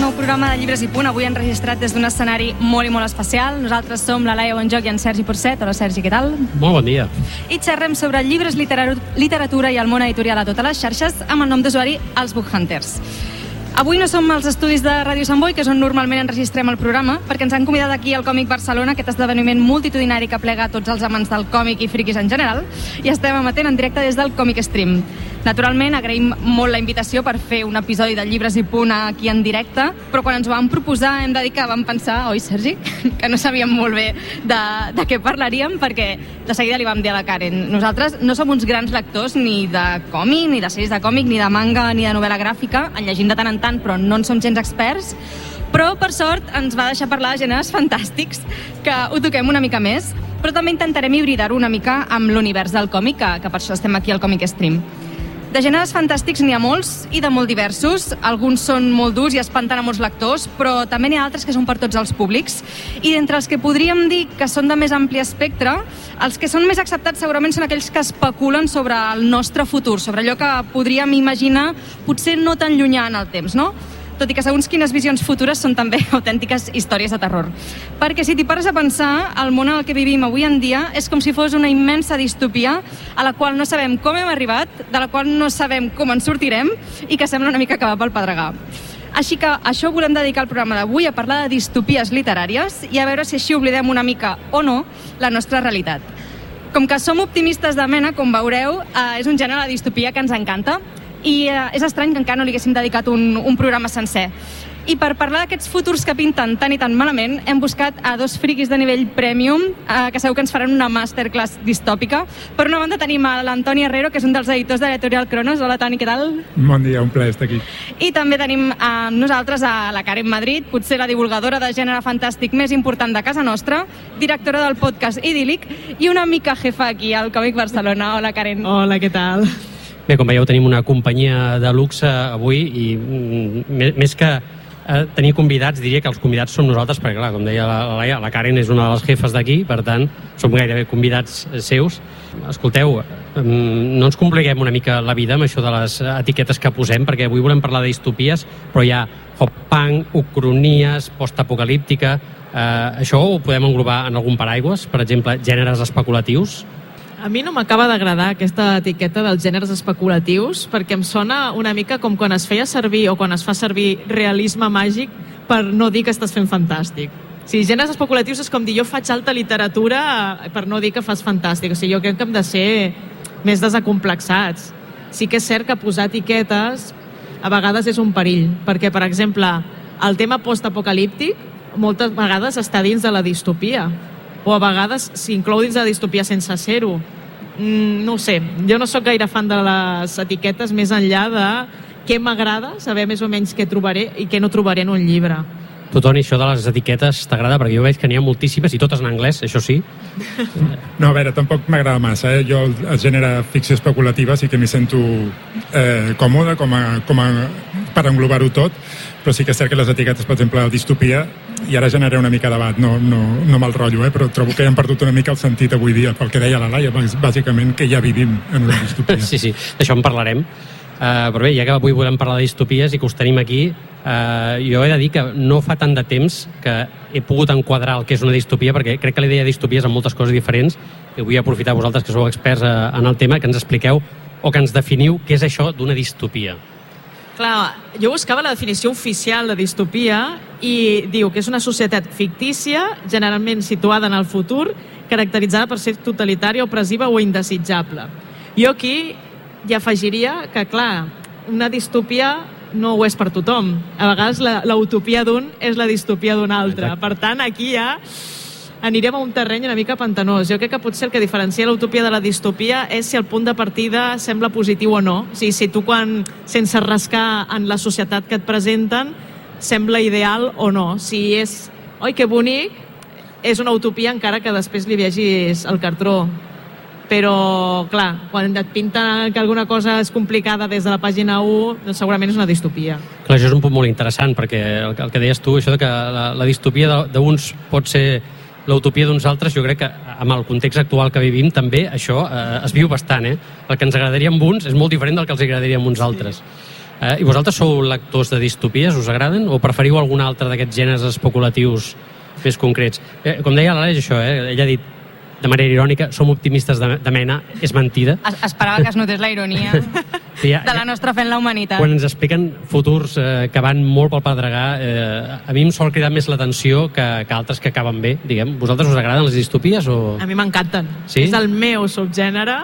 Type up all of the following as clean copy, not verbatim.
nou programa de Llibres i Punt, avui enregistrat des d'un escenari molt i molt especial. Nosaltres som la Laia Bonjoc i en Sergi Porcet. Hola, Sergi, què tal? Molt bon dia. I xerrem sobre llibres, literatura i el món editorial a totes les xarxes amb el nom d'usuari Els Book Hunters. Avui no som als estudis de Ràdio Sant Boi, que és on normalment enregistrem el programa, perquè ens han convidat aquí al Còmic Barcelona, aquest esdeveniment multitudinari que plega tots els amants del còmic i friquis en general, i estem emetent en directe des del Comic Stream. Naturalment, agraïm molt la invitació per fer un episodi de Llibres i Punt aquí en directe, però quan ens ho vam proposar hem de dir que vam pensar, oi, Sergi? Que no sabíem molt bé de què parlaríem, perquè de seguida li vam dir a la Karen, nosaltres no som uns grans lectors ni de còmic, ni de sèries de còmic, ni de manga, ni de novel·la gràfica, en llegim de tant en tant, però no en som gens experts, però per sort ens va deixar parlar de gèneres fantàstics, que ho toquem una mica més, però també intentarem hibridar-ho una mica amb l'univers del còmic, que per això estem aquí al Comic Stream. De gèneres fantàstics n'hi ha molts i de molt diversos. Alguns són molt durs i espanten a molts lectors, però també n'hi ha altres que són per tots els públics. I d'entre els que podríem dir que són de més ampli espectre, els que són més acceptats segurament són aquells que especulen sobre el nostre futur, sobre allò que podríem imaginar potser no tan llunyà en el temps, no? Tot i que segons quines visions futures són també autèntiques històries de terror. Perquè si t'hi pares a pensar, el món en el que vivim avui en dia és com si fos una immensa distopia a la qual no sabem com hem arribat, de la qual no sabem com en sortirem i que sembla una mica que va pel pedregar. Així que això volem dedicar el programa d'avui a parlar de distopies literàries i a veure si així oblidem una mica o no la nostra realitat. Com que som optimistes de mena, com veureu, és un gènere de distopia que ens encanta, i és estrany que encara no li haguéssim dedicat un programa sencer. I per parlar d'aquests futurs que pinten tan i tan malament, hem buscat a dos friquis de nivell premium, que segur que ens faran una masterclass distòpica. Per una banda tenim a l'Antoni Herrero, que és un dels editors de l'editorial Cronos. Hola, Toni, què tal? Bon dia, un plaer estar aquí. I també tenim amb nosaltres a la Karen Madrid, potser la divulgadora de gènere fantàstic més important de casa nostra, directora del podcast Idíl·lic i una mica jefa aquí al Còmic Barcelona. Hola, Karen. Hola, què tal? Bé, com veieu, tenim una companyia de luxe avui i més que tenir convidats, diria que els convidats som nosaltres, perquè clar, com deia la Karen és una de les jefes d'aquí, per tant, som gairebé convidats seus. Escolteu, no ens compliquem una mica la vida amb això de les etiquetes que posem, perquè avui volem parlar de distopies, però hi ha hop-punk, ucronies, postapocalíptica. Això ho podem englobar en algun paraigües, per exemple, gèneres especulatius? A mi no m'acaba d'agradar aquesta etiqueta dels gèneres especulatius perquè em sona una mica com quan es feia servir o quan es fa servir realisme màgic per no dir que estàs fent fantàstic. Sí, gèneres especulatius és com dir jo faig alta literatura per no dir que fas fantàstic. O sigui, jo crec que hem de ser més desacomplexats. Sí que és cert que posar etiquetes a vegades és un perill, perquè, per exemple, el tema postapocalíptic moltes vegades està dins de la distopia, o a vegades s'inclou dins de la distopia sense ser-ho. No ho sé, jo no sóc gaire fan de les etiquetes més enllà de què m'agrada, saber més o menys què trobaré i què no trobaré en un llibre. Tu, Toni, això de les etiquetes t'agrada? Perquè jo veig que n'hi ha moltíssimes i totes en anglès, això sí. No, a veure, tampoc m'agrada massa. Jo el gènere ficció especulativa sí que m'hi sento còmode per englobar-ho tot, però sí que és cert que les etiquetes, per exemple, la distopia, i ara generaré una mica de debat, no me'l rotllo, però trobo que hem perdut una mica el sentit avui dia, pel que deia la Laia, bàsicament que ja vivim en una distopia. Sí, d'això en parlarem. Però bé, ja que avui volem parlar de distopies i que us tenim aquí, jo he de dir que no fa tant de temps que he pogut enquadrar el que és una distopia, perquè crec que l'idea de distopies en moltes coses diferents, i vull aprofitar vosaltres que sou experts en el tema, que ens expliqueu o que ens definiu què és això d'una distopia. Clar, jo buscava la definició oficial de distopia i diu que és una societat fictícia, generalment situada en el futur, caracteritzada per ser totalitària, opressiva o indesitjable. Jo aquí hi afegiria que, clar, una distopia no ho és per tothom. A vegades la utopia d'un és la distopia d'un altre. Per tant, aquí ja anirem a un terreny una mica pantanós. Jo crec que potser el que diferencia l'utopia de la distopia és si el punt de partida sembla positiu o no. O sigui, si tu quan, sense rascar en la societat que et presenten, sembla ideal o no. Si és, oi, que bonic, és una utopia encara que després li vegis el cartró. Però, clar, quan et pinten que alguna cosa és complicada des de la pàgina 1, doncs segurament és una distopia. Clar, això és un punt molt interessant, perquè el que deies tu, això de que la distopia d'uns pot ser l'utopia d'uns altres, jo crec que amb el context actual que vivim també això es viu bastant, eh? El que ens agradaria amb uns és molt diferent del que els agradaria amb uns altres. I vosaltres sou lectors de distopies? Us agraden? O preferiu algun altre d'aquests gèneres especulatius més concrets? Com deia l'Aleix, això, ella ha dit de manera irònica, som optimistes de mena, és mentida. Esperava que es notés la ironia de la nostra fe en la humanitat. Quan ens expliquen futurs que van molt pel pedregar, a mi em sol cridar més l'atenció que altres que acaben bé, diguem. Vosaltres us agraden les distopies? O... A mi m'encanten. Sí? És el meu subgènere,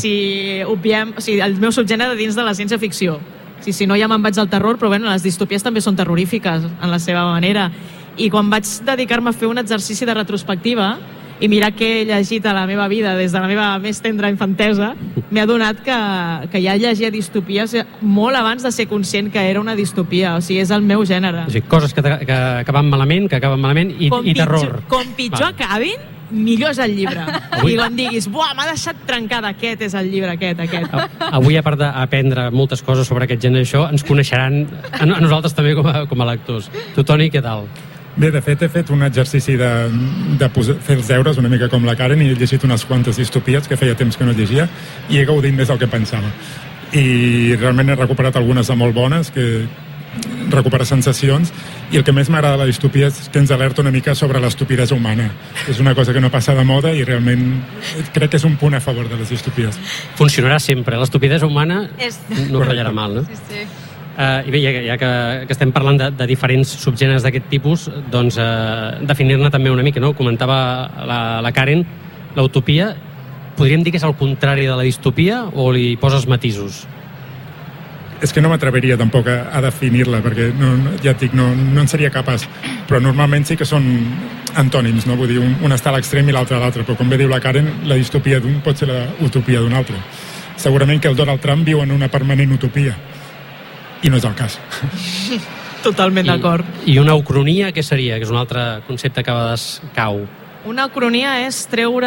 el meu subgènere dins de la ciència-ficció. Si no, ja me'n vaig al terror, però bueno, les distopies també són terrorífiques en la seva manera. I quan vaig dedicar-me a fer un exercici de retrospectiva i mirar què he llegit a la meva vida des de la meva més tendra infantesa, m'he adonat que ja llegia distopies molt abans de ser conscient que era una distopia. O sigui, és el meu gènere. O sigui, coses que acaben malament, i terror. Com pitjor acabin, millor és el llibre. I quan diguis, buah, m'ha deixat trencada, aquest és el llibre, aquest. Avui, a part d'aprendre moltes coses sobre aquest gènere, això, ens coneixeran a nosaltres també com a lectors. Tu, Toni, què tal? Bé, de fet, he fet un exercici de fer els deures una mica com la Karen i he llegit unes quantes distopies que feia temps que no llegia i he gaudit més del que pensava. I realment he recuperat algunes de molt bones, que recupera sensacions, i el que més m'agrada de la distopia és que ens alerta una mica sobre l'estupidesa humana. És una cosa que no passa de moda i realment crec que és un punt a favor de les distopies. Funcionarà sempre. L'estupidesa humana no ratllarà mal, no? Sí. I bé, ja que estem parlant de diferents subgèneres d'aquest tipus, doncs definir-ne també una mica, no? Comentava la Karen, l'utopia, podríem dir que és el contrari de la distopia o li poses matisos? És que no m'atreviria tampoc a definir-la, perquè ja et dic, no en seria capaç, però normalment sí que són antònims, no? Vull dir, un està a l'extrem i l'altre a l'altre, però com bé diu la Karen, la distopia d'un pot ser la utopia d'un altre. Segurament que el Donald Trump viu en una permanent utopia, i no és el cas. Totalment d'acord. I una ucronia, què seria? Que és un altre concepte que a vegades cau. Una ucronia és treure,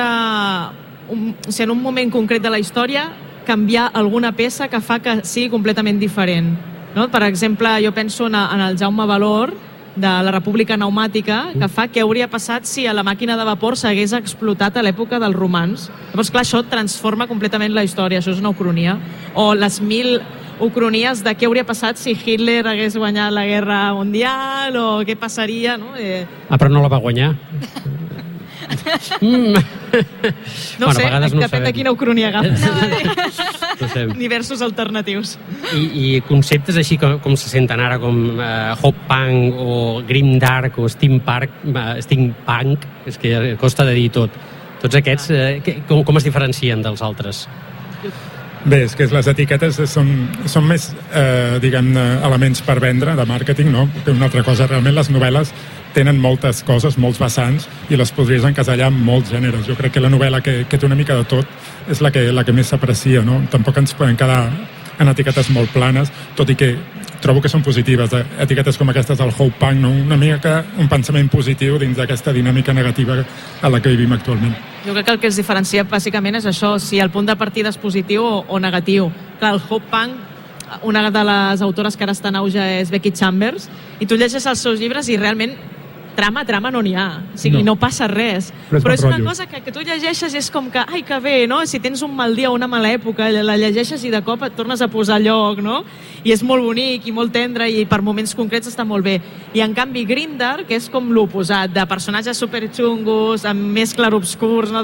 en un moment concret de la història, canviar alguna peça que fa que sigui completament diferent. No? Per exemple, jo penso en el Jaume Valor, de la República Pneumàtica, que fa què hauria passat si la màquina de vapor s'hagués explotat a l'època dels romans. Llavors, clar, això transforma completament la història, això és una ucronia. O les 1000 ucronies de què hauria passat si Hitler hagués guanyat la Guerra Mundial o què passaria, no? Però no la va guanyar. No sé, depèn de quina ucronia agafes. No sé. Diversos alternatius. I conceptes així com se senten ara, com hop punk o grimdark o steampunk, és que costa de dir tot. Tots aquests, com es diferencien dels altres? Bé, és que les etiquetes són més, diguem-ne, elements per vendre, de màrqueting, no? Que una altra cosa, realment les novel·les tenen moltes coses, molts vessants, i les podries encasellar en molts gèneres. Jo crec que la novel·la que té una mica de tot és la que més s'aprecia, no? Tampoc ens podem quedar en etiquetes molt planes, tot i que trobo que són positives, etiquetes com aquestes del Hope Punk, no? Una mica un pensament positiu dins d'aquesta dinàmica negativa a la que vivim actualment. Jo crec que el que es diferencia bàsicament és això, si el punt de partida és positiu o negatiu. Clar, el Hope Punk, una de les autores que ara està en auge és Becky Chambers, i tu llegeixes els seus llibres i realment trama no n'hi ha, o sigui, no passa res, però és una cosa que tu llegeixes i és com que, ai, que bé, no? Si tens un mal dia o una mala època, la llegeixes i de cop et tornes a posar a lloc, no? I és molt bonic i molt tendre i per moments concrets està molt bé. I en canvi Grimdark, que és com l'oposat, de personatges superxungos, amb més clarobscurs, no?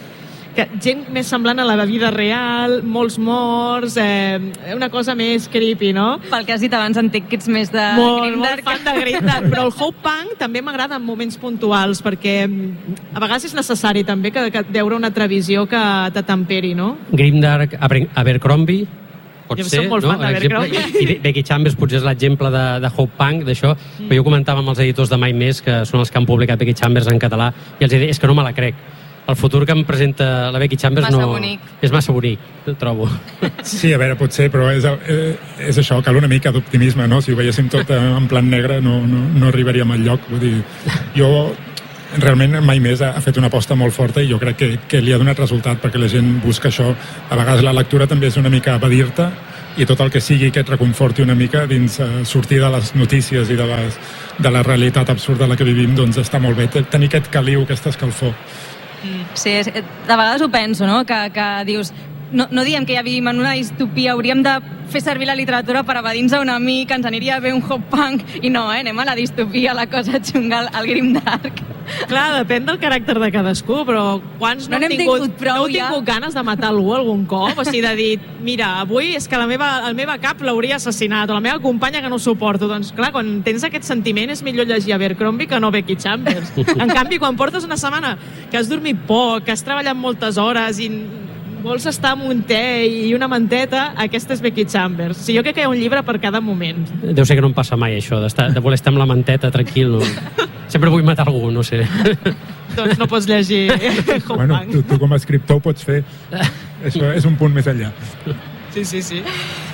Gent més semblant a la vida real, molts morts, una cosa més creepy, no? Pel que has dit abans, entenc que ets més de Grimdark. Molt fan de Grimdark, però el Hope Punk també m'agrada en moments puntuals, perquè a vegades és necessari també que veure una altra visió que te temperi, no? Grimdark, Abercrombie, pot ser, molt fan d'Abercrombie. I Becky Chambers potser és l'exemple de Hope Punk, d'això, però jo comentava amb els editors de Mai Més, que són els que han publicat Becky Chambers en català, i els deia, és que no me la crec. El futur que em presenta la Becky Chambers és massa bonic, trobo. Sí, a veure, potser, però és això, cal una mica d'optimisme, no? Si ho veiéssim tot en plan negre no arribaríem al lloc. Vull dir, jo realment Mai Més ha fet una aposta molt forta i jo crec que li ha donat resultat perquè la gent busca això. A vegades la lectura també és una mica evadir-te i tot el que sigui que et reconforti una mica dins sortir de les notícies i de la realitat absurda en la que vivim, doncs està molt bé. Tenir aquest caliu, aquesta escalfor. Sí, de vegades ho penso, no? Que dius, no diem que ja vivim en una distopia, hauríem de fer servir la literatura per evadir-nos a un amic, ens aniria bé un hot punk, i no, anem a la distopia, la cosa xunga, el grimdark. Clar, depèn del caràcter de cadascú, però quants no n'hem tingut prou, no heu tingut ganes de matar algú algun cop? O sigui, de dir, mira, avui és que el meu cap l'hauria assassinat, o la meva companya que no suporto. Doncs clar, quan tens aquest sentiment és millor llegir Abercrombie que no Becky Chambers. En canvi, quan portes una setmana que has dormit poc, que has treballat moltes hores i vols estar amb un te i una manteta, aquesta és Becky Chambers. O sigui, jo crec que hi ha un llibre per cada moment. Deu ser que no em passa mai això, de voler estar amb la manteta tranquil. No? Sempre vull matar algú, no sé. Doncs no pots llegir Hot Bueno, Punk. tu com a escriptor ho pots fer. Això és un punt més enllà. Sí.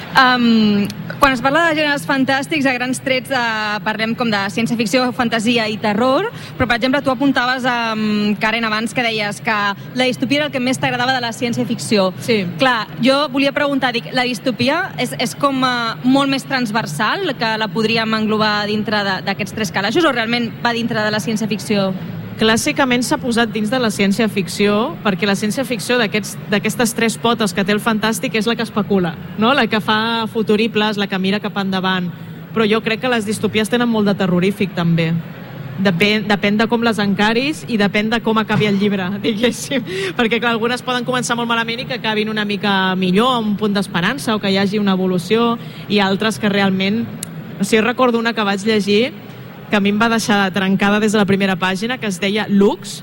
Quan es parla de gèneres fantàstics, a grans trets parlem com de ciència-ficció, fantasia i terror, però, per exemple, tu apuntaves, Karen, abans que deies que la distopia era el que més t'agradava de la ciència-ficció. Sí. Clar, jo volia preguntar, la distopia és com molt més transversal, que la podríem englobar dintre d'aquests tres calaixos, o realment va dintre de la ciència-ficció? Clàssicament s'ha posat dins de la ciència-ficció perquè la ciència-ficció d'aquestes tres potes que té el fantàstic és la que especula, no? La que fa futuribles, la que mira cap endavant. Però jo crec que les distopies tenen molt de terrorífic, també. Depèn de com les encaris i depèn de com acabi el llibre, diguéssim. Perquè, clar, algunes poden començar molt malament i que acabin una mica millor, amb un punt d'esperança, o que hi hagi una evolució, i altres que realment... O sigui, recordo una que vaig llegir que a mi em va deixar trencada des de la primera pàgina, que es deia Lux,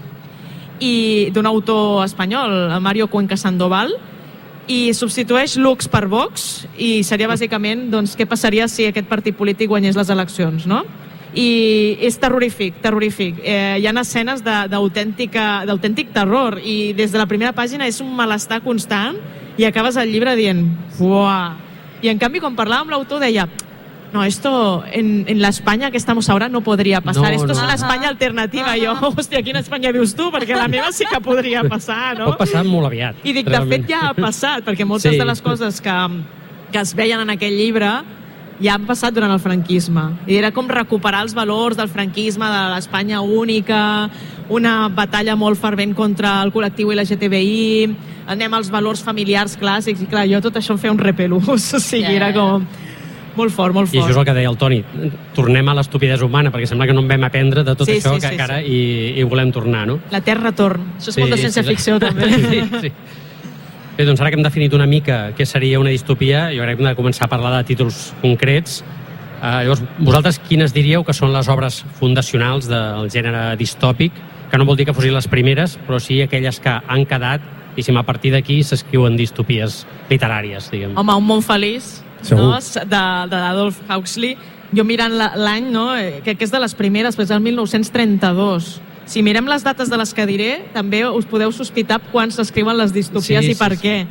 i d'un autor espanyol, el Mario Cuenca Sandoval, i substitueix Lux per Vox, i seria bàsicament doncs, què passaria si aquest partit polític guanyés les eleccions, no? I és terrorífic. Hi ha escenes d'autèntic terror, i des de la primera pàgina és un malestar constant, i acabes el llibre dient, uah! I en canvi, quan parlava amb l'autor, deia... No, esto en la España que estamos ahora no podría pasar. Esto es una España alternativa. Jo, hòstia, quina Espanya dius tu? Perquè la meva sí que podria passar, no? Pot passar molt aviat. I dic, realment. De fet, ja ha passat, perquè moltes de les coses que es veien en aquell llibre ja han passat durant el franquisme. I era com recuperar els valors del franquisme, de l'Espanya única, una batalla molt fervent contra el col·lectiu LGTBI, anem als valors familiars clàssics, i clar, jo tot això em feia un repelús, o sigui, era com... Molt fort. I això és el que deia el Toni. Tornem a l'estupidesa humana, perquè sembla que no en vam aprendre de tot això que encara hi volem tornar, no? La Terra torn. Això és molt de ciència-ficció, també. Sí. Bé, doncs ara que hem definit una mica què seria una distopia, jo crec que hem de començar a parlar de títols concrets. Llavors, vosaltres quines diríeu que són les obres fundacionals del gènere distòpic? Que no vol dir que fossin les primeres, però sí aquelles que han quedat, i si a partir d'aquí s'escriuen distopies literàries, diguem. Home, Un món feliç, no? d'Adolf Huxley. Jo mirant l'any, no? Que és de les primeres, però és el 1932. Si mirem les dates de les que diré, també us podeu sospitar quan s'escriuen les distopies i per què.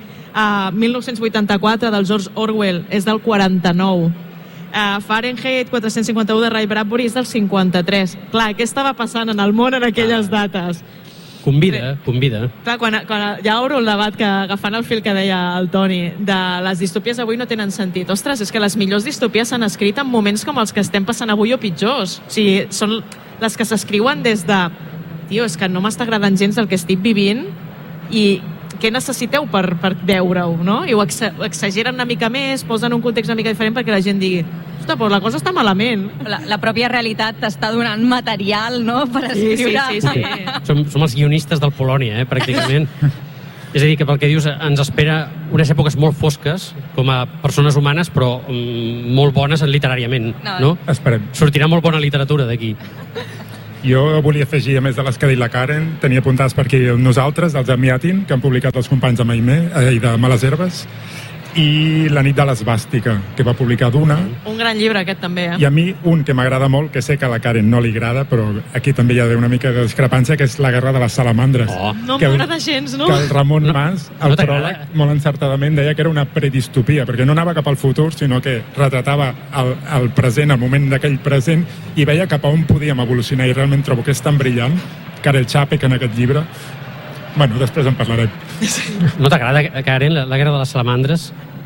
1984 del George Orwell és del 49. Fahrenheit 451 de Ray Bradbury és del 53. Clar, què estava passant en el món en aquelles dates? Convida. Clar, quan ja obro el debat, que agafant el fil que deia el Toni, de les distopies avui no tenen sentit. Ostres, és que les millors distopies s'han escrit en moments com els que estem passant avui o pitjors. O sigui, són les que s'escriuen des de... Tio, és que no m'està agradant gens el que estic vivint i què necessiteu per veure-ho, no? I ho exageren una mica més, posen un context una mica diferent perquè la gent digui ostres, però la cosa està malament. La pròpia realitat t'està donant material, no?, per escriure. Sí. Som els guionistes del Polònia, pràcticament. És a dir, que pel que dius ens espera unes èpoques molt fosques com a persones humanes, però molt bones literàriament, no? Esperem. Sortirà molt bona literatura d'aquí. Jo volia afegir, a més de les que ha dit la Karen, tenia apuntades per aquí Nosaltres, dels Amiatin, que han publicat els companys de Maimé i de Males Herbes, i La nit de l'esbàstica, que va publicar Duna. Un gran llibre aquest també, I a mi un que m'agrada molt, que sé que a la Karen no li agrada, però aquí també hi ha una mica de discrepància, que és La guerra de les salamandres. No m'agrada gens, no? Que el Ramon Mas, el pròleg, molt encertadament deia que era una predistopia, perquè no anava cap al futur, sinó que retratava el present, el moment d'aquell present, i veia cap a on podíem evolucionar, i realment trobo que és tan brillant, Karel Čapek en aquest llibre. Bueno, després en parlarem. No t'agrada, Karen, la guerra de les salamandres?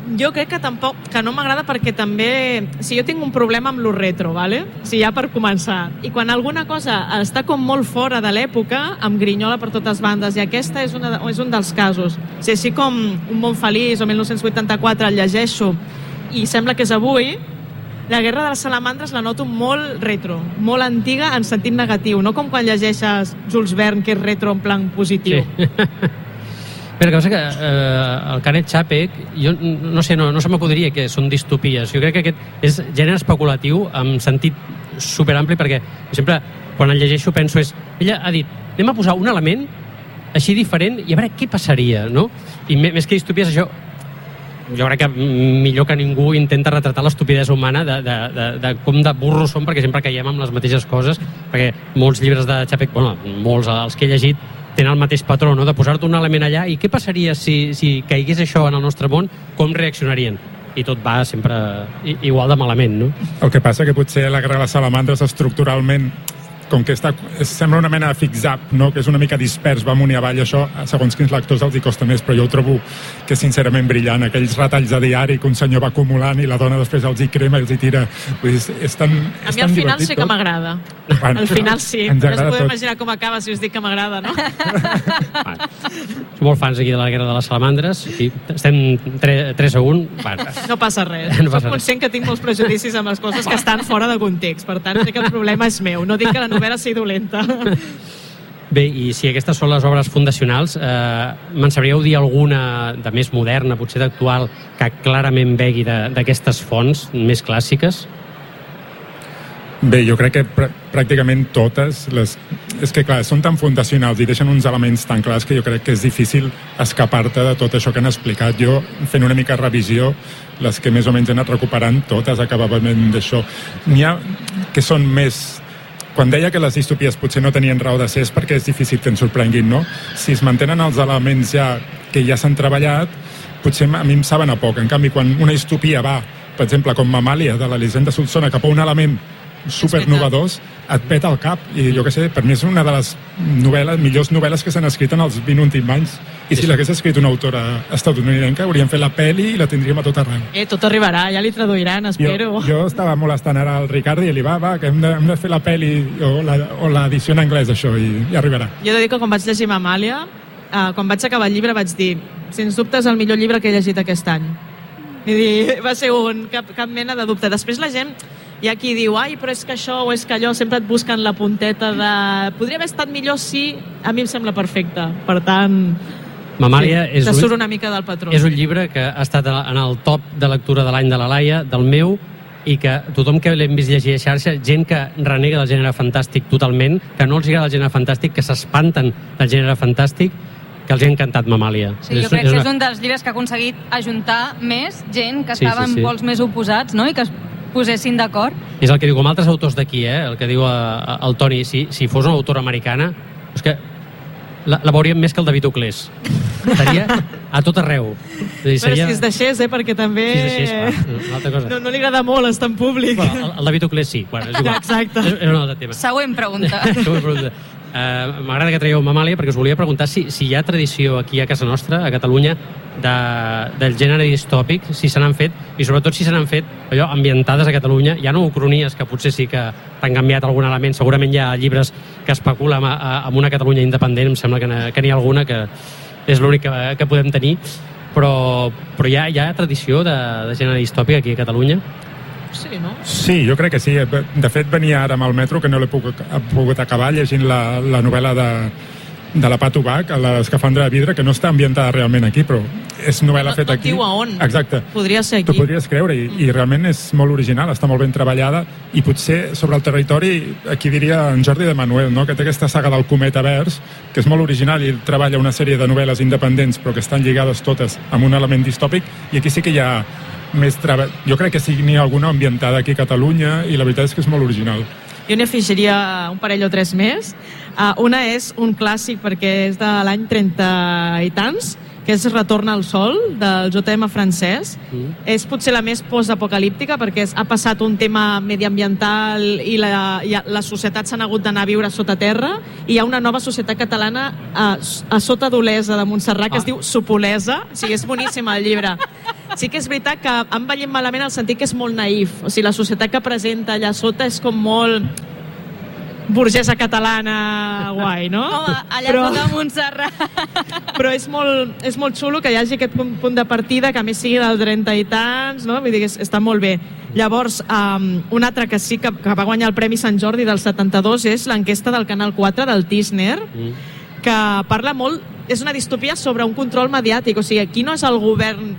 Jo crec que tampoc, que no m'agrada perquè també, si jo tinc un problema amb lo retro, ¿vale? Si ja per començar, i quan alguna cosa està com molt fora de l'època, em grinyola per totes bandes, i aquesta és un dels casos. Si així com Un món feliç o 1984 el llegeixo i sembla que és avui, La guerra de les salamandres la noto molt retro, molt antiga en sentit negatiu, no com quan llegeixes Jules Verne, que és retro en plan positiu. Sí. Però que passa que el Canet Chapek, jo no sé, no se m'acudiria que són distopies. Jo crec que aquest és gènere especulatiu en sentit superampli, perquè sempre quan el llegeixo penso ella ha dit, anem a posar un element així diferent i a veure què passaria, no? I més que distopies, això jo crec que millor que ningú intenta retratar l'estupidesa humana de com de burros som, perquè sempre caiem amb les mateixes coses, perquè molts llibres de Chapek, bueno, molts, els que he llegit, tenen el mateix patró, no? De posar-te un element allà i què passaria si caigués això en el nostre món, com reaccionarien? I tot va sempre igual de malament, no? El que passa que potser la guerra de les salamandres estructuralment, com que sembla una mena de fix-up, no? Que és una mica dispers, va amunt i avall, això, segons quins lectors els hi costa més, però jo ho trobo que és sincerament brillant, aquells retalls de diari que un senyor va acumulant i la dona després els hi crema i els hi tira. Vull dir, és tan a mi al final sí que m'agrada. Bueno, al final sí, però es podeu imaginar com acaba si us dic que m'agrada, no? Som molt fans aquí de la guerra de les salamandres, i estem 3 a 1. No passa res. Soc conscient que tinc molts prejudicis amb les coses que estan fora de context, per tant sé que el problema és meu, no dic que la novel·la sigui dolenta. Bé, i si aquestes són les obres fundacionals, me'n sabríeu dir alguna de més moderna, potser d'actual, que clarament begui d'aquestes fonts més clàssiques? Bé, jo crec que pràcticament totes és que clar, són tan fundacionals i deixen uns elements tan clars que jo crec que és difícil escapar-te de tot això que han explicat. Jo, fent una mica revisió, les que més o menys he anat recuperant, totes acabaven d'això. N'hi ha que són més... Quan deia que les distopies potser no tenien raó de ser és perquè és difícil que ens sorprenguin, no? Si es mantenen els elements que ja s'han treballat, potser a mi em saben a poc. En canvi, quan una distopia va, per exemple, com Mamàlia, de l'Elisenda Solsona, cap a un element supernovadors, et peta el cap. I jo què sé, per mi és una de les millors novel·les que s'han escrit en els 20 últims anys. I si l'hagués escrit una autora estatunidenca, hauríem fet la pel·li i la tindríem a tot arreu. Tot arribarà, ja li traduiran, espero. Jo estava molestant ara al Ricard i li va, que hem de fer la pel·li o l'edició en anglès, això, i arribarà. Jo he de dir que quan vaig llegir Mamàlia, quan vaig acabar el llibre vaig dir, sens dubte és el millor llibre que he llegit aquest any. Vull dir, va ser cap mena de dubte. Després la gent, hi ha qui diu, ai, però és que això o és que allò, sempre et busquen la punteta de... Podria haver estat millor si... A mi em sembla perfecte. Per tant, Mamàlia te surt una mica del patró. És un llibre que ha estat en el top de lectura de l'any de la Laia, del meu, i que tothom que l'hem vist llegir a xarxa, gent que renega del gènere fantàstic totalment, que no els agrada el gènere fantàstic, que s'espanten del gènere fantàstic, que els ha encantat Mamàlia. Sí, jo crec que és un dels llibres que ha aconseguit ajuntar més gent que estava en pols més oposats, no? I que es posessin d'acord. És el que diu, com altres autors d'aquí, el que diu el Toni, si fos una autora americana, és que la veuríem més que el David Uclés. Estaria a tot arreu. Però si es deixés, perquè també... Si es deixés, una altra cosa. No li agrada molt estar en públic. Bueno, el David Uclés sí. Bueno, és igual. Exacte. És un altre tema. Següent pregunta. M'agrada que traieu Mamàlia perquè us volia preguntar si hi ha tradició aquí a casa nostra, a Catalunya, del gènere distòpic, si se n'han fet, i sobretot si se n'han fet allò ambientades a Catalunya. Hi ha ucronies que potser sí que t'han canviat algun element, segurament hi ha llibres que especulen amb una Catalunya independent, em sembla que n'hi ha alguna que és l'únic que podem tenir, però hi ha tradició de gènere distòpic aquí a Catalunya? Sí, no? Sí, jo crec que sí. De fet, venia ara amb el metro, que no l'he pogut acabar, llegint la novel·la de la Pato Bach, l'Escafandra de vidre, que no està ambientada realment aquí, però és novel·la feta aquí. No diu a on. Exacte. Podria ser aquí. Tu podries creure, i realment és molt original, està molt ben treballada, i potser sobre el territori, aquí diria en Jordi de Manuel, no? Que té aquesta saga del Cometa Vers, que és molt original, i treballa una sèrie de novel·les independents, però que estan lligades totes amb un element distòpic, i aquí sí que hi ha més treball. Jo crec que sí que n'hi ha alguna ambientada aquí a Catalunya, i la veritat és que és molt original. Jo n'hi afegiria un parell o tres més. Una és un clàssic perquè és de l'any 30 i tants, que és Retorna al sol, del J.M. Francès. És potser la més postapocalíptica perquè ha passat un tema mediambiental i la societat s'ha hagut d'anar a viure sota terra, i hi ha una nova societat catalana a sota d'Olesa de Montserrat que es diu Sopolesa. Sí, és boníssim el llibre. sí que és veritat que han veient malament el sentit que és molt naïf. O sigui, la societat que presenta allà sota és com molt burgesa catalana guai, no? Home, allà sota Montserrat. Però és molt xulo que hi hagi aquest punt de partida, que a més sigui del 30 i tants, no? Vull dir que està molt bé. Llavors, un altre que sí que va guanyar el Premi Sant Jordi del 72 és l'enquesta del Canal 4 del Tisner, que parla molt, és una distopia sobre un control mediàtic, o sigui, aquí no és el govern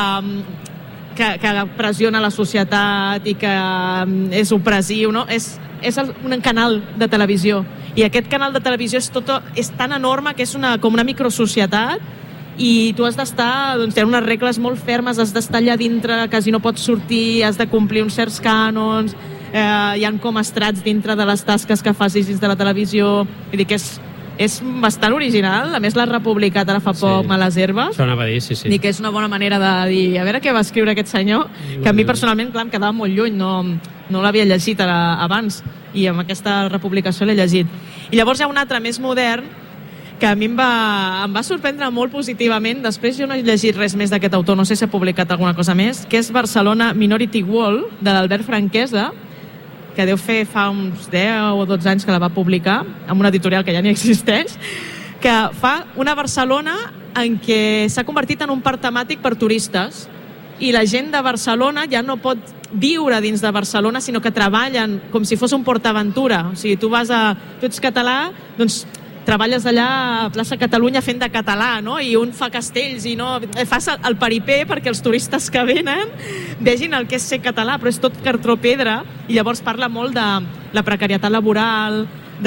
que pressiona la societat i que és opressiu, no? És un canal de televisió, i aquest canal de televisió és tan enorme que és com una microsocietat, i tu has d'estar, doncs, hi ha unes regles molt fermes, has d'estar allà dintre, quasi no pots sortir, has de complir uns certs cànons, hi ha com estrats dintre de les tasques que facis dins de la televisió. Vull dir que és bastant original. A més, l'ha republicat ara fa poc, Males Herbes. Això anava a dir, sí. I que és una bona manera de dir, a veure què va escriure aquest senyor, que a mi personalment, clar, em quedava molt lluny, no l'havia llegit abans, i amb aquesta republicació l'he llegit. I llavors hi ha un altre més modern, que a mi em va sorprendre molt positivament. Després jo no he llegit res més d'aquest autor, no sé si ha publicat alguna cosa més, que és Barcelona Minority Wall, de l'Albert Franquesa, que deu fer fa uns 10 o 12 anys que la va publicar, amb una editorial que ja ni existeix, que fa una Barcelona en què s'ha convertit en un parc temàtic per turistes, i la gent de Barcelona ja no pot viure dins de Barcelona, sinó que treballen com si fos un PortAventura. O sigui, tu ets català, doncs treballes allà a plaça Catalunya fent de català, no? I un fa castells i fas el peripé perquè els turistes que venen vegin el que és ser català, però és tot cartró-pedra, i llavors parla molt de la precarietat laboral,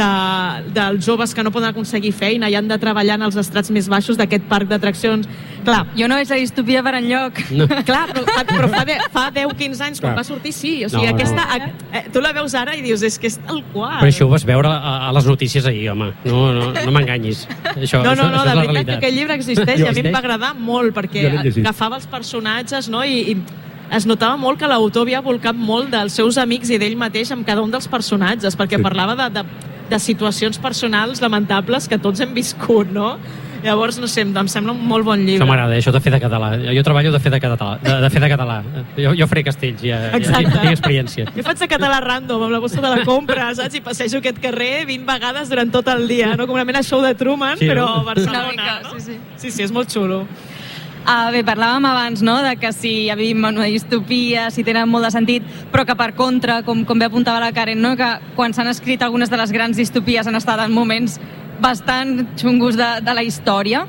dels joves que no poden aconseguir feina i han de treballar en els estrats més baixos d'aquest parc d'atraccions. Clar, jo no veig la distopia per enlloc. No. Clar, però fa 10-15 anys, quan va sortir, sí. O sigui, tu la veus ara i dius, és que és tal qual. Però això ho vas veure a les notícies ahir, home. No m'enganyis. No, de veritat que aquest llibre existeix, i a mi em va agradar molt, perquè agafava els personatges, no? I es notava molt que l'autor havia volcat molt dels seus amics i d'ell mateix amb cada un dels personatges, perquè parlava de situacions personals lamentables que tots hem viscut, no? Llavors, no sé, em sembla un molt bon llibre. Això m'agrada, això de fer de català. Jo treballo de fer de català. Jo faré castells, ja tinc experiència. Jo faig de català random, amb la bossa de la compra, saps? I passejo aquest carrer 20 vegades durant tot el dia, no? Com una mena show de Truman, però a Barcelona, no? Sí, és molt xulo. Bé, parlàvem abans, no?, de que si vivim en una distopia, si tenen molt de sentit, però que per contra, com bé apuntava la Karen, no?, que quan s'han escrit algunes de les grans distopies han estat en moments bastant xungos de la història.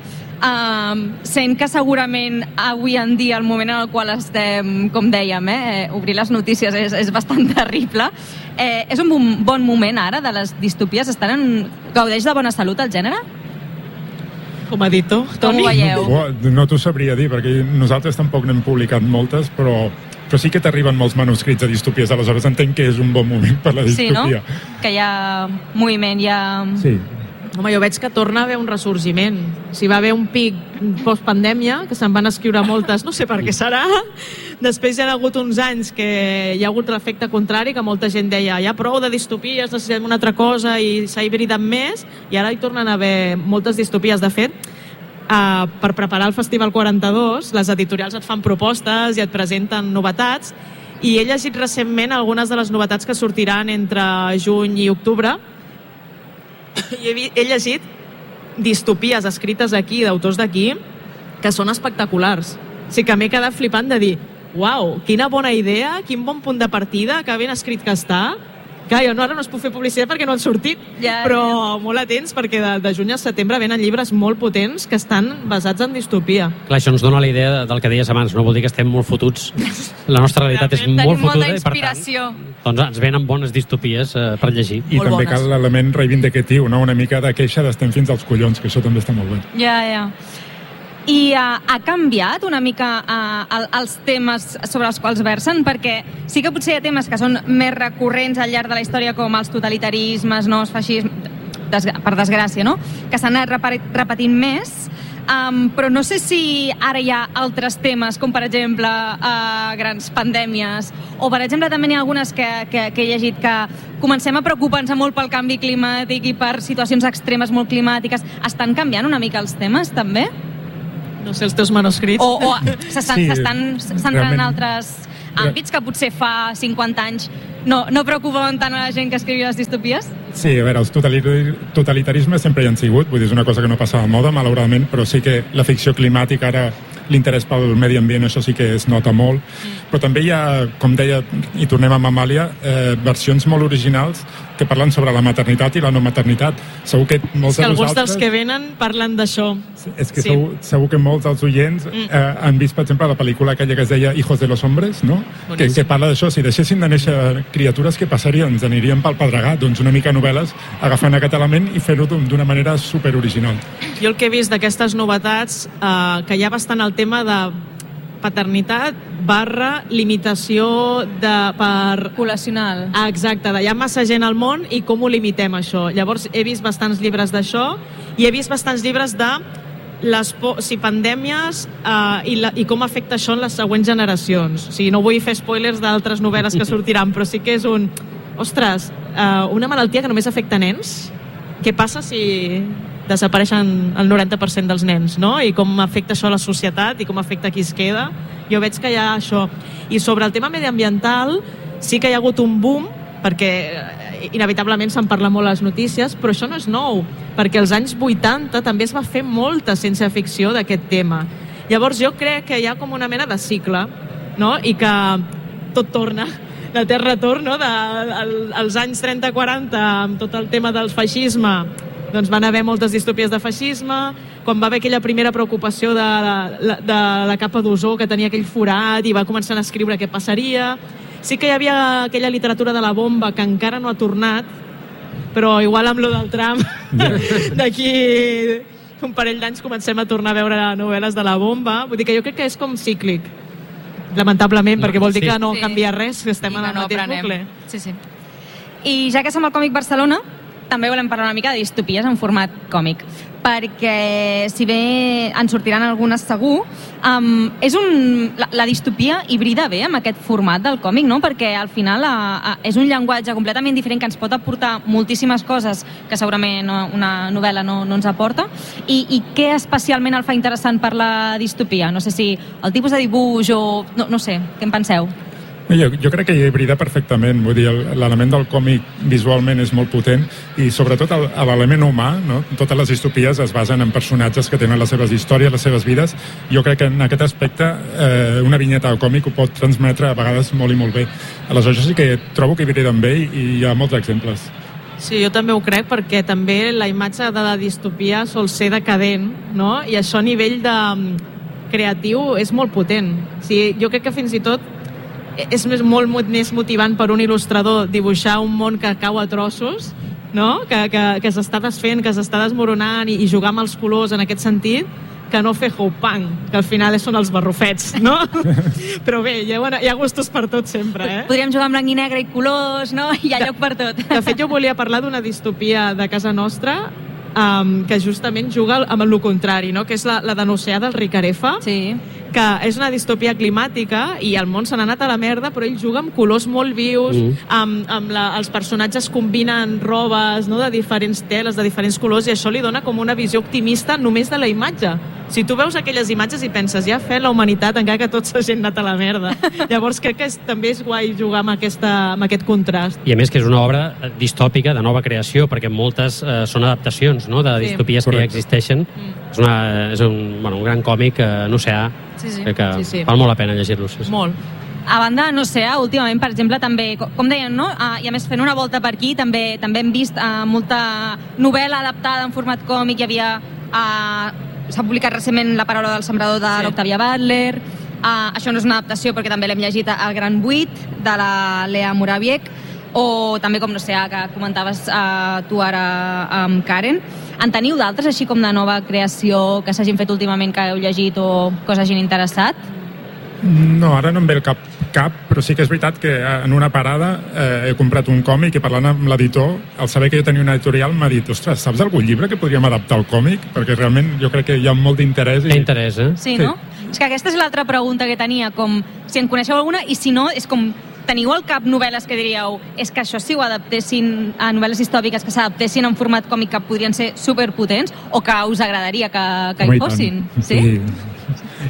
Sent que segurament avui en dia, el moment en el qual estem, com dèiem, obrir les notícies és bastant terrible. És un bon moment ara de les distopies? Gaudeix de bona salut el gènere? Com a editor, com ho veieu? No t'ho sabria dir, perquè nosaltres tampoc n'hem publicat moltes, però sí que t'arriben molts manuscrits de distopies, aleshores entenc que és un bon moment per la distopia. Sí, no? Que hi ha moviment, Sí. Home, jo veig que torna a haver un ressorgiment. Si va haver un pic post-pandèmia, que se'n van escriure moltes, no sé per què serà. Després hi ha hagut uns anys que hi ha hagut l'efecte contrari, que molta gent deia, ja prou de distopies, necessitem una altra cosa, i s'ha hibridat més, i ara hi tornen a haver moltes distopies. De fet, per preparar el Festival 42, les editorials et fan propostes i et presenten novetats, i he llegit recentment algunes de les novetats que sortiran entre juny i octubre, i he llegit distopies escrites aquí, d'autors d'aquí, que són espectaculars. O sigui que m'he quedat flipant de dir, uau, quina bona idea, quin bon punt de partida, que ben escrit que està. Clar, jo ara no es puc fer publicitat perquè no han sortit, però molt atents, perquè de juny a setembre venen llibres molt potents que estan basats en distopia. Clar, això ens dona la idea del que deies abans, no vol dir que estem molt fotuts. La nostra realitat és molt fotuda i, per tant, doncs ens venen bones distopies per llegir. I també cal l'element reivindicatiu, no? Una mica de queixa d'estem fins als collons, que això també està molt bé. Ja. I ha canviat una mica els temes sobre els quals versen? Perquè sí que potser hi ha temes que són més recurrents al llarg de la història, com els totalitarismes, no, els feixismes, per desgràcia, no?, que s'han anat repetint més, però no sé si ara hi ha altres temes, com per exemple grans pandèmies, o per exemple també n'hi ha algunes que he llegit que comencem a preocupar-nos molt pel canvi climàtic i per situacions extremes molt climàtiques. Estan canviant una mica els temes, també? No sé, els teus manuscrits. O s'estan centrant en altres àmbits que potser fa 50 anys no preocupaven tant a la gent que escrivia les distopies? Sí, a veure, els totalitarismes sempre hi han sigut, vull dir, és una cosa que no passa de moda, malauradament, però sí que la ficció climàtica ara, l'interès pel medi ambient, això sí que es nota molt, però també hi ha, com deia, i tornem a Mamàlia, versions molt originals que parlen sobre la maternitat i la no maternitat. Segur que molts de alguns vosaltres... dels que venen parlen d'això. És que segur que molts dels oients han vist, per exemple, la pel·lícula aquella que es deia Hijos de los Hombres, no? Que parla d'això. Si deixessin de néixer criatures, què passaria? Ens aniríem pel pedregar. Doncs una mica novel·les, agafant aquest element i fer-ho d'una manera superoriginal. Jo el que he vist d'aquestes novetats, que hi ha bastant el tema de paternitat / limitació per... Col·lacional. Exacte, hi ha massa gent al món i com ho limitem, això? Llavors, he vist bastants llibres d'això i he vist bastants llibres de pandèmies i com afecta això en les següents generacions. O sigui, no vull fer spoilers d'altres novel·les que sortiran, però sí que és ostres, una malaltia que només afecta nens? Què passa si desapareixen el 90% dels nens, no? I com afecta això a la societat i com afecta qui es queda. Jo veig que hi ha això. I sobre el tema mediambiental sí que hi ha hagut un boom, perquè inevitablement se'n parla molt a les notícies, però això no és nou, perquè als anys 80 també es va fer molta ciència-ficció d'aquest tema. Llavors jo crec que hi ha com una mena de cicle, no? I que tot torna, la Terra torna, als anys 30-40, amb tot el tema del feixisme, doncs van haver moltes distopies de feixisme, quan va haver aquella primera preocupació de la capa d'ozó que tenia aquell forat i va començar a escriure què passaria. Sí que hi havia aquella literatura de la bomba que encara no ha tornat, però igual amb lo del Trump d'aquí un parell d'anys comencem a tornar a veure novel·les de la bomba. Vull dir que jo crec que és com cíclic, lamentablement, perquè vol dir que no canvia res, que estem en el mateix bucle. Sí. I ja que som al Còmic Barcelona, també volem parlar una mica de distopies en format còmic, perquè si bé en sortiran algunes segur, la distopia hibrida bé amb aquest format del còmic, no? Perquè al final és un llenguatge completament diferent que ens pot aportar moltíssimes coses que segurament una novel·la no ens aporta. I què especialment el fa interessant per la distopia? No sé si el tipus de dibuix o... No sé, què en penseu? Jo crec que hi hibrida perfectament, vull dir, l'element del còmic visualment és molt potent i sobretot l'element humà, no? Totes les distopies es basen en personatges que tenen les seves històries, les seves vides. Jo crec que en aquest aspecte una vinyeta de còmic ho pot transmetre a vegades molt i molt bé. Aleshores sí que trobo que hibriden bé i hi ha molts exemples. Sí, jo també ho crec, perquè també la imatge de la distopia sol ser decadent, no? I això a nivell creatiu és molt potent. O sigui, jo crec que fins i tot és molt més motivant per un il·lustrador dibuixar un món que cau a trossos, no? Que s'està desfent, que s'està desmoronant i jugar amb els colors en aquest sentit, que no fer Houpang, que al final són els barrufets, no? Però bé, hi ha gustos per tot sempre, eh? Podríem jugar amb blanc i negre i colors, no? Hi ha lloc per tot. De fet, jo volia parlar d'una distopia de casa nostra que justament juga amb el contrari, no? Que és la de l'oceà del Ricarefa, sí, que és una distopia climàtica i el món se n'ha anat a la merda, però ell juga amb colors molt vius, els personatges combinen robes, no? De diferents teles, de diferents colors, i això li dona com una visió optimista només de la imatge. Si tu veus aquelles imatges i penses, ja ha fet la humanitat encara que tot s'hagi anat a la merda. Llavors crec que també és guai jugar amb aquest contrast. I a més que és una obra distòpica de nova creació, perquè moltes són adaptacions, no? De distopies que ja existeixen. És un gran còmic en oceà, que val molt la pena llegir-los. Molt. A banda, no sé, últimament, per exemple, també, com deien, no? I a més, fent una volta per aquí, també hem vist molta novel·la adaptada en format còmic. Hi havia... s'ha publicat recentment La paraula del sembrador de l'Octavia Butler. Això no és una adaptació perquè també l'hem llegit El gran buit, de la Lea Morawiec, o també, com no sé, que comentaves tu ara amb Karen. En teniu d'altres, així com de nova creació que s'hagin fet últimament, que heu llegit o que us hagin interessat? No, ara no em ve el cap, però sí que és veritat que en una parada he comprat un còmic i parlant amb l'editor, al saber que jo tenia una editorial, m'ha dit, ostres, saps algun llibre que podríem adaptar al còmic? Perquè realment jo crec que hi ha molt d'interès. Hi ha interès, eh? Sí, no? És que aquesta és l'altra pregunta que tenia, com si en coneixeu alguna, i si no, és com teniu al cap novel·les que diríeu és que això si ho adaptessin a novel·les històriques que s'adaptessin en format còmic que podrien ser superpotents o que us agradaria que hi fossin? Sí,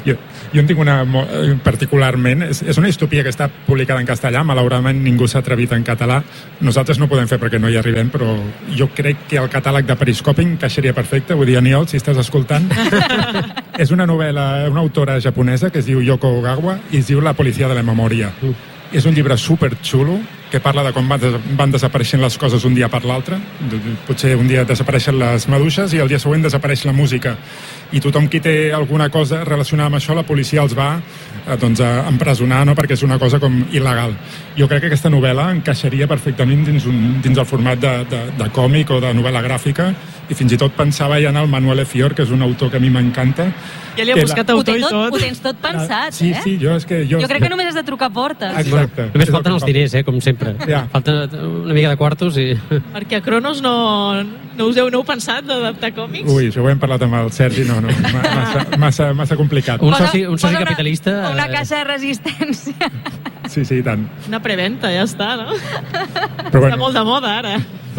Jo en tinc una particularment, és una distopia que està publicada en castellà, malauradament ningú s'ha atrevit en català, nosaltres no podem fer perquè no hi arribem, però jo crec que el catàleg de Periscopi encaixaria perfecte. Vull dir, Aniol, si estàs escoltant, és una novel·la, una autora japonesa que es diu Yoko Ogawa i es diu La policia de la memòria. És un llibre superxulo que parla de com van desapareixent les coses un dia per l'altre. Potser un dia desapareixen les maduixes i el dia següent desapareix la música. I tothom qui té alguna cosa relacionada amb això, la policia els va a empresonar, no? Perquè és una cosa com il·legal. Jo crec que aquesta novel·la encaixaria perfectament dins el format de còmic o de novel·la gràfica, i fins i tot pensava ja en el Manuel Fior, que és un autor que a mi m'encanta. Ja li ha buscat autor i tot. Ho tens tot pensat, sí, eh? Sí, jo crec que només has de trucar a portes. Exacte. Només falten els diners, com sempre. Ja. Falta una mica de quartos i... Perquè a Cronos no us heu pensat d'adaptar còmics? Ui, això ho hem parlat amb el Sergi, no, massa complicat. Un soci capitalista... Una caixa de resistència. Sí, i tant. Una preventa, ja està, no? Però Està molt de moda, ara.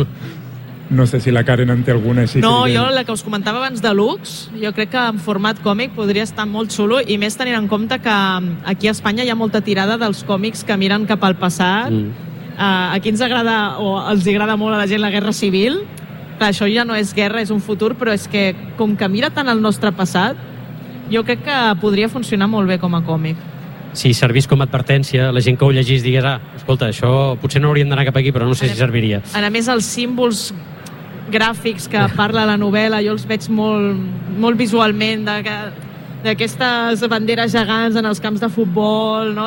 No sé si la Karen en té alguna així. No, jo la que us comentava abans de Lux, jo crec que en format còmic podria estar molt xulo, i més tenint en compte que aquí a Espanya hi ha molta tirada dels còmics que miren cap al passat. Aquí ens agrada, o els agrada molt a la gent, la guerra civil. Clar, això ja no és guerra, és un futur, però és que com que mira tant el nostre passat, jo crec que podria funcionar molt bé com a còmic. Si servís com a advertència, la gent que ho llegís digués, escolta, això potser no hauríem d'anar cap aquí, però no sé si serviria. A més, els símbols gràfics que parla la novel·la, jo els veig molt visualment, d'aquestes banderes gegants en els camps de futbol, no?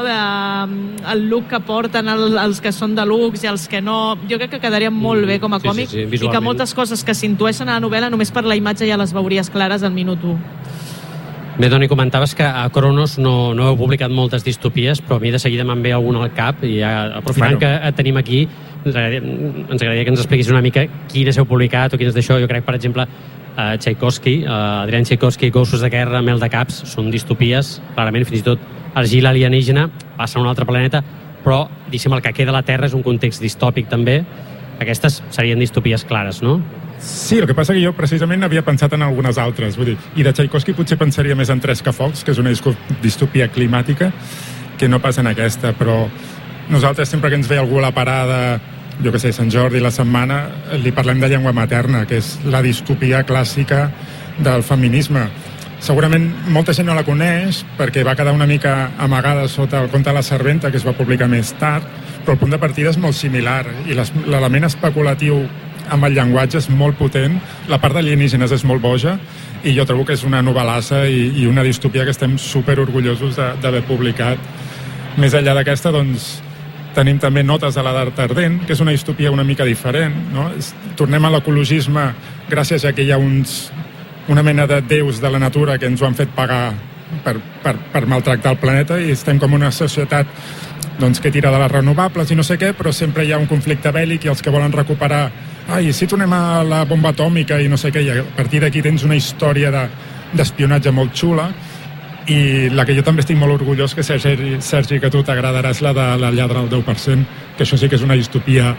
El look que porten els que són de Lux i els que no. Jo crec que quedaria molt bé com a còmic, sí, i que moltes coses que s'intueixen a la novel·la només per la imatge ja les veuries clares al minut 1. Bé, Doni, comentaves que a Cronos no heu publicat moltes distopies, però a mi de seguida me'n ve alguna al cap, i aprofitant que et tenim aquí, ens agradaria que ens expliquis una mica quines heu publicat o quines d'això. Jo crec, per exemple, Tchaikovsky, Adrian Tchaikovsky, Gossos de guerra, Mel de caps, són distopies, clarament, fins i tot Argila alienígena, passa a un altre planeta, però, diguéssim, el que queda a la Terra és un context distòpic també. Aquestes serien distopies clares, no? Sí, el que passa que jo precisament havia pensat en algunes altres, vull dir, i de Tchaikovsky potser pensaria més en Tres Cafocs, que és una distopia climàtica, que no passa en aquesta, però nosaltres sempre que ens ve algú a la parada, jo que sé, Sant Jordi, la setmana, li parlem de Llengua materna, que és la distopia clàssica del feminisme. Segurament molta gent no la coneix perquè va quedar una mica amagada sota el conte de la serventa, que es va publicar més tard, però el punt de partida és molt similar, i l'element especulatiu amb el llenguatge és molt potent, la part d'alienígenes és molt boja, i jo trobo que és una novel·lassa i una distopia que estem super orgullosos d'haver publicat. Més enllà d'aquesta, doncs, tenim també Notes de l'edat ardent, que és una distopia una mica diferent, no? Tornem a l'ecologisme gràcies a que hi ha una mena de déus de la natura que ens ho han fet pagar per maltractar el planeta, i estem com una societat que tira de les renovables i no sé què, però sempre hi ha un conflicte bèl·lic i els que volen recuperar si tornem a la bomba atòmica i no sé què, i a partir d'aquí tens una història d'espionatge molt xula. I la que jo també estic molt orgullós, que Sergi, que a tu t'agradarà, és la de La lladra del 10%, que això sí que és una distopia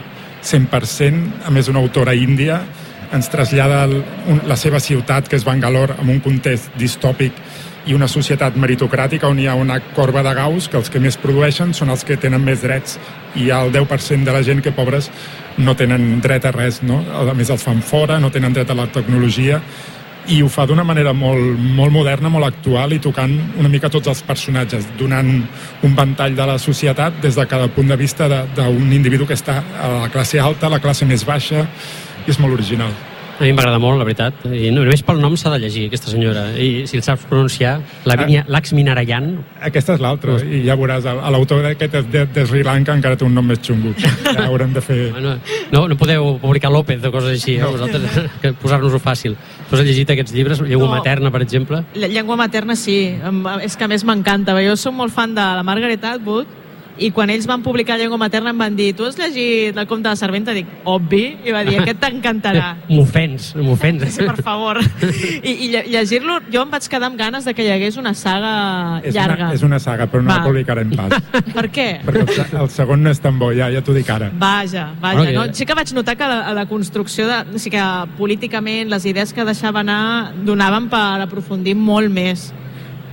100%, a més una autora índia, ens trasllada la seva ciutat, que és Bangalore, en un context distòpic i una societat meritocràtica on hi ha una corba de Gauss, que els que més produeixen són els que tenen més drets, i hi ha el 10% de la gent que, pobres, no tenen dret a res, no? A més els fan fora, no tenen dret a la tecnologia, i ho fa d'una manera molt, molt moderna, molt actual, i tocant una mica tots els personatges, donant un ventall de la societat des de cada punt de vista d'un individu que està a la classe alta, a la classe més baixa, i és molt original. A mi m'agrada molt, la veritat. I només pel nom s'ha de llegir, aquesta senyora. I si el saps pronunciar, Lakshminarayan. Aquesta és l'altra, i ja veuràs, l'autor d'aquest de Sri Lanka encara té un nom més xungo. Ja haurem de fer... No podeu publicar López o coses així, vosaltres, posar-nos-ho fàcil. Tu has llegit aquests llibres, Llengua materna, per exemple? Llengua materna, sí. És que a més m'encanta. Jo soc molt fan de la Margaret Atwood, i quan ells van publicar Llengua materna em van dir: tu has llegit El conte de la serventa? Dic, obvi, i va dir, aquest t'encantarà. M'ofens. Sí, per favor. I llegir-lo, jo em vaig quedar amb ganes de que hi hagués una saga llarga. És una saga, però no la publicarem pas. Per què? Perquè el segon no és tan bo, ja t'ho dic ara. Vaja. No? Sí que vaig notar que la construcció, o sigui que políticament les idees que deixava anar donaven per aprofundir molt més.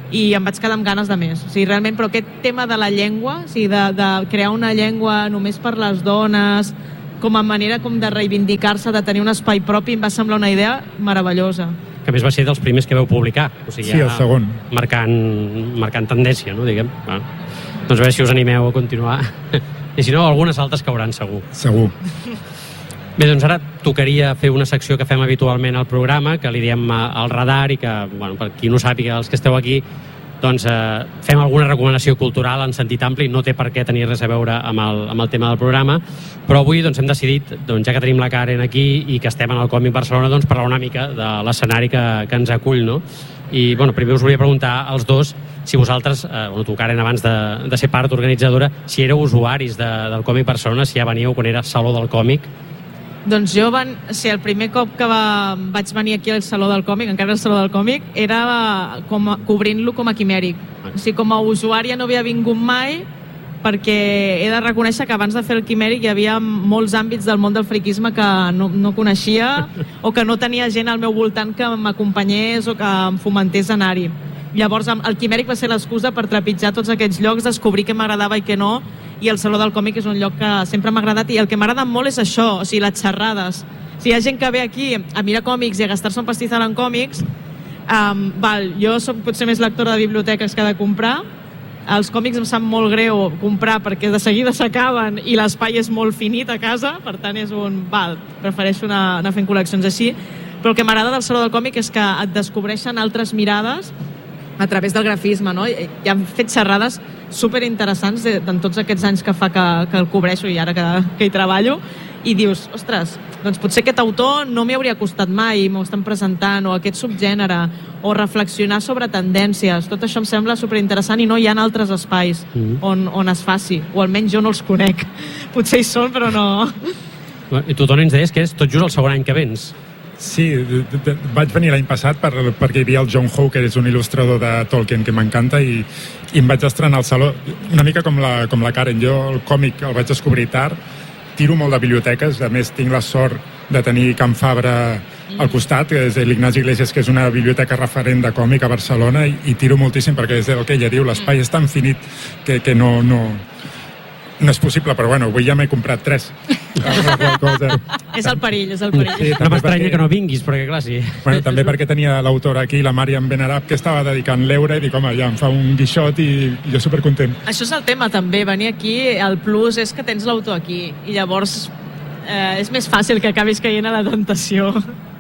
i em vaig quedar amb ganes de més. O sigui, realment, però aquest tema de la llengua, o sigui, de crear una llengua només per les dones, com a manera com de reivindicar-se, de tenir un espai propi, em va semblar una idea meravellosa. Que a més va ser dels primers que veu publicar, o sigui, sí, el segon. Marcant tendència, no, diguem. Bueno, doncs a veure si us animeu a continuar. I si no, algunes altres cauran segur. Segur. Bé, doncs ara tocaria fer una secció que fem habitualment al programa, que li diem al radar i que, bueno, per qui no sàpiga, els que esteu aquí, doncs fem alguna recomanació cultural en sentit ampli, no té per què tenir res a veure amb el tema del programa, però avui doncs, hem decidit, doncs, ja que tenim la Karen aquí i que estem en el Còmic Barcelona, doncs parlar una mica de l'escenari que ens acull, no? I bueno, primer us volia preguntar als dos si vosaltres, tu Karen, abans de ser part organitzadora, si éreu usuaris del Còmic Barcelona, si ja veníeu quan era Saló del Còmic. Doncs jo el primer cop que vaig venir aquí al Saló del Còmic, encara al Saló del Còmic, era cobrint-lo com a quimèric. O sigui, com a usuària no havia vingut mai, perquè he de reconèixer que abans de fer el quimèric hi havia molts àmbits del món del friquisme que no coneixia o que no tenia gent al meu voltant que m'acompanyés o que em fomentés a anar-hi. Llavors el quimèric va ser l'excusa per trepitjar tots aquests llocs, descobrir què m'agradava i què no, i el Saló del Còmic és un lloc que sempre m'ha agradat, i el que m'agrada molt és això, o sigui, les xerrades. O sigui, hi ha gent que ve aquí a mirar còmics i a gastar-se un pastizal en còmics. Jo soc potser més lectora de biblioteques que de comprar. Els còmics em sap molt greu comprar perquè de seguida s'acaben i l'espai és molt finit a casa, per tant és prefereixo anar fent col·leccions així. Però el que m'agrada del Saló del Còmic és que et descobreixen altres mirades a través del grafisme, no? I han fet xerrades superinteressants en tots aquests anys que fa que el cobreixo i ara que hi treballo, i dius, ostres, doncs potser aquest autor no m'hi hauria costat mai, m'ho estan presentant, o aquest subgènere, o reflexionar sobre tendències. Tot això em sembla superinteressant i no hi ha altres espais on es faci, o almenys jo no els conec. Potser hi són, però no. I tu, Toni, ens deies que és tot just el segon any que vens. Sí, vaig venir l'any passat perquè hi havia el John Howe, que és un il·lustrador de Tolkien que m'encanta, i em vaig estrenar al Saló, una mica com la Karen. Jo el còmic el vaig descobrir tard, tiro molt de biblioteques, a més tinc la sort de tenir Can Fabra al costat, que és l'Ignasi Iglesias, que és una biblioteca referent de còmic a Barcelona, i tiro moltíssim perquè és el que ella diu, l'espai és tan finit que no és possible, però bueno, avui ja m'he comprat 3. És el perill, és el perill. Sí, no m'estranya que no vinguis, perquè clar, sí. Bueno, també perquè tenia l'autora aquí, la Màriam Benarab, que estava dedicant l'eure, i dic, home, ja em fa un guixot i jo supercontent. Això és el tema també, venir aquí, el plus és que tens l'autor aquí, i llavors és més fàcil que acabis caient a la tentació.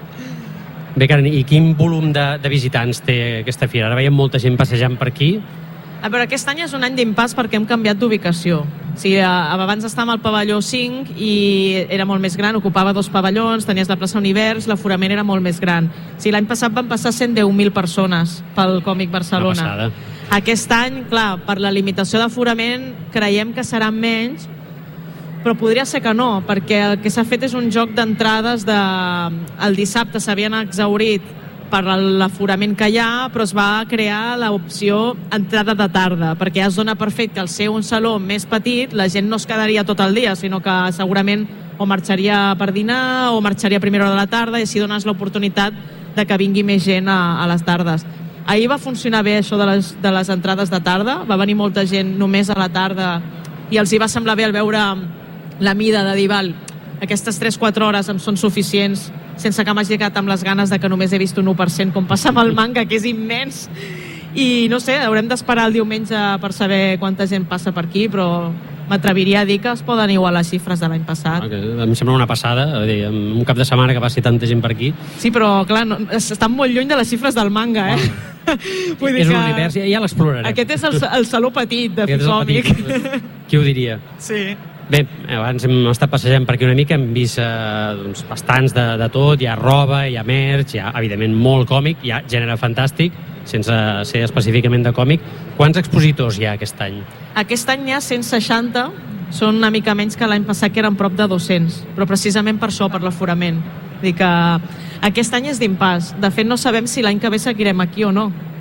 Bé, Karen, i quin volum de visitants té aquesta fira? Ara veiem molta gent passejant per aquí. A veure, aquest any és un any d'impàs perquè hem canviat d'ubicació. O sigui, abans estàvem al pavelló 5 i era molt més gran, ocupava 2 pavellons, tenies la plaça Univers, l'aforament era molt més gran. O sigui, l'any passat van passar 110.000 persones pel Còmic Barcelona. Una passada. Aquest any, clar, per la limitació d'aforament creiem que seran menys, però podria ser que no, perquè el que s'ha fet és un joc d'entrades el dissabte s'havien exhaurit per l'aforament que hi ha, però es va crear l'opció entrada de tarda, perquè ja es dona per fet que al ser un saló més petit la gent no es quedaria tot el dia, sinó que segurament o marxaria per dinar o marxaria a primera hora de la tarda, i així dones l'oportunitat de que vingui més gent a les tardes. Ahir va funcionar bé això de les entrades de tarda, va venir molta gent només a la tarda i els hi va semblar bé al veure la mida de dir, aquestes 3-4 hores em són suficients sense que m'hagi quedat amb les ganes de que només he vist un 1%, com passa amb el manga, que és immens. I no sé, haurem d'esperar el diumenge per saber quanta gent passa per aquí, però m'atreviria a dir que es poden igualar les xifres de l'any passat. Em sembla una passada, un cap de setmana que passi tanta gent per aquí. Sí, però clar, estan molt lluny de les xifres del manga, Vull dir és que un univers, ja l'explorarem. Aquest és el saló petit de còmic. Qui ho diria? Sí. Bé, abans hem estat passejant per aquí una mica, hem vist bastants de tot, hi ha roba, hi ha merch, hi ha evidentment molt còmic, hi ha gènere fantàstic, sense ser específicament de còmic. Quants expositors hi ha aquest any? Aquest any hi ha 160, són una mica menys que l'any passat, que eren prop de 200, però precisament per això, per l'aforament. Vull dir que aquest any és d'impàs. De fet, no sabem si l'any que ve seguirem aquí o no.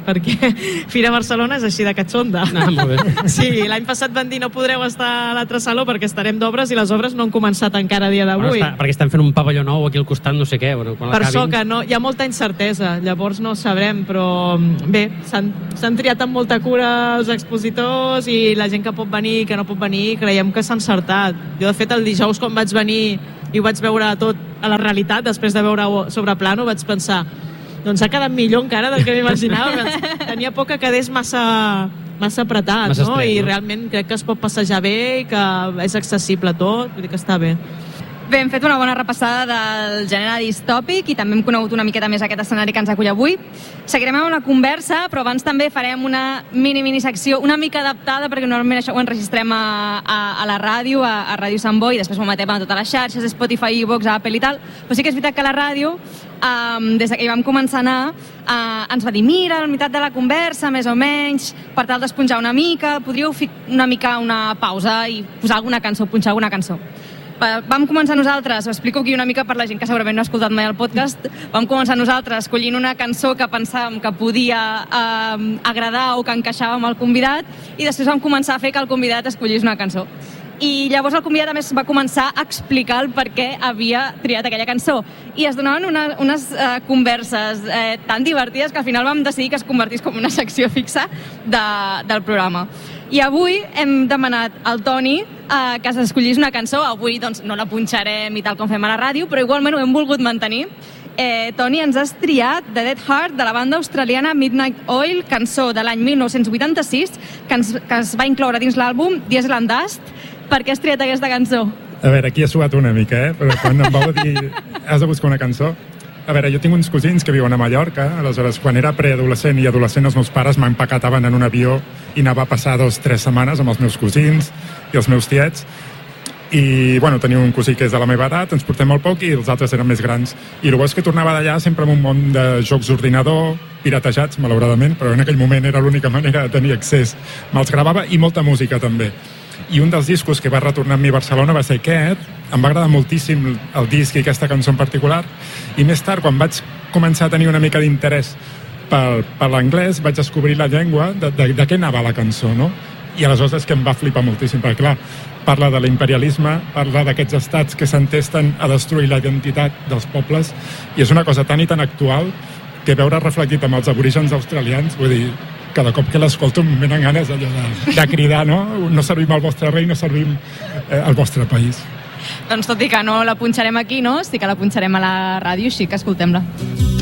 perquè Fira Barcelona és així de catxonda. Molt bé. Sí, l'any passat van dir no podreu estar a l'altre saló perquè estarem d'obres i les obres no han començat encara a dia d'avui. Perquè estan fent un pavelló nou aquí al costat, no sé què. Quan per això que no, hi ha molta incertesa, llavors no sabrem, però bé, s'han triat amb molta cura els expositors i la gent que pot venir, que no pot venir, creiem que s'ha encertat. Jo, de fet, el dijous quan vaig venir i ho vaig veure tot a la realitat, després de veure sobre plano, vaig pensar, doncs ha quedat millor encara del que m'imaginava. Tenia por que quedés massa apretat, massa no? estret, I no? realment crec que es pot passejar bé i que és accessible tot, vull dir que està bé. Bé, hem fet una bona repassada del gènere distòpic i també hem conegut una miqueta més aquest escenari que ens acull avui. Seguirem amb una conversa, però abans també farem una mini secció una mica adaptada, perquè normalment això ho enregistrem a la ràdio, a Ràdio Sant Boi, i després ho emetem a totes les xarxes, Spotify, iVoox, Apple i tal. Però sí que és veritat que la ràdio, des que hi vam començar a anar, ens va dir, mira, a la meitat de la conversa, més o menys, per tal d'esponjar una mica, podríeu fer una mica una pausa i posar alguna cançó, punxar alguna cançó. Vam començar nosaltres, ho explico aquí una mica per la gent que segurament no ha escoltat mai el podcast, vam començar nosaltres escollint una cançó que pensàvem que podia agradar o que encaixava amb el convidat, i després vam començar a fer que el convidat escollís una cançó. I llavors el convidat a més va començar a explicar el per què havia triat aquella cançó. I es donaven unes converses tan divertides que al final vam decidir que es convertís com una secció fixa del programa. I avui hem demanat al Toni que s'escollís una cançó. Avui doncs, no la punxarem i tal com fem a la ràdio, però igualment ho hem volgut mantenir. Toni, ens has triat The Dead Heart de la banda australiana Midnight Oil, cançó de l'any 1986, que es va incloure dins l'àlbum Diesel and Dust. Per què has triat aquesta cançó? A veure, aquí he suat una mica, però quan em vau dir has de buscar una cançó... A veure, jo tinc uns cosins que viuen a Mallorca, aleshores, quan era preadolescent i adolescent, els meus pares m'empacataven en un avió i anava a passar 2 o 3 setmanes amb els meus cosins i els meus tiets. I, bueno, tenia un cosí que és de la meva edat, ens portem molt poc i els altres eren més grans. I el bo és que tornava d'allà sempre amb un món de jocs d'ordinador, piratejats, malauradament, però en aquell moment era l'única manera de tenir accés. Me'ls gravava i molta música, també. I un dels discos que va retornar amb mi a Barcelona va ser aquest. Em va agradar moltíssim el disc i aquesta cançó en particular. I més tard, quan vaig començar a tenir una mica d'interès per l'anglès, vaig descobrir la llengua de què anava la cançó, no? I aleshores és que em va flipar moltíssim, perquè clar, parla de l'imperialisme, parla d'aquests estats que s'entesten a destruir la identitat dels pobles, i és una cosa tan i tan actual que veure reflectit amb els aborígens australians, vull dir, cada cop que l'escolto em venen ganes allò de cridar, no? No servim al vostre rei, no servim al vostre país. Doncs tot i que no la punxarem aquí, no? Sí que la punxarem a la ràdio, així que escoltem-la.